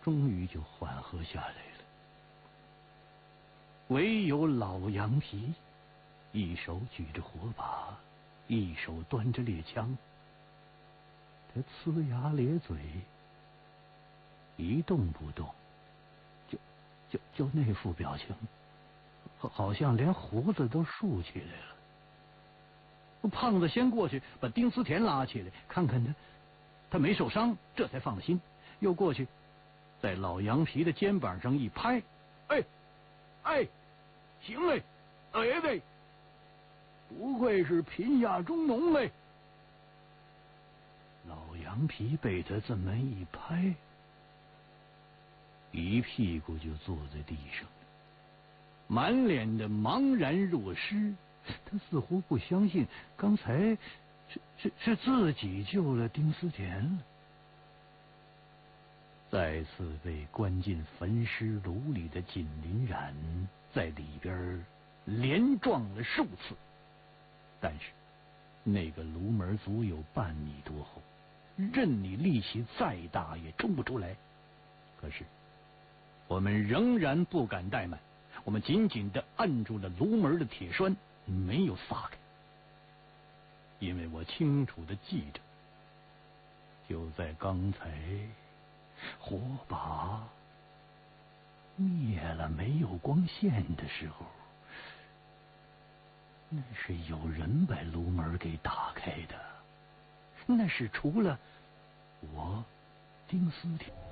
终于就缓和下来了。唯有老羊皮，一手举着火把，一手端着猎枪，他呲牙咧嘴，一动不动，就那副表情，好像连胡子都竖起来了。胖子先过去把丁思甜拉起来，看看他没受伤，这才放心。又过去，在老羊皮的肩膀上一拍，哎，行嘞，老爷子，不愧是贫下中农嘞。老羊皮被他这么一拍，一屁股就坐在地上，满脸的茫然若失。他似乎不相信刚才是自己救了丁思甜了。再次被关进焚尸炉里的锦鳞染在里边连撞了数次，但是那个炉门足有半米多厚，任你力气再大也冲不出来。可是我们仍然不敢怠慢，我们紧紧地按住了炉门的铁栓，没有撒开。因为我清楚地记着，就在刚才火把灭了没有光线的时候，那是有人把炉门给打开的，那是除了我丁思甜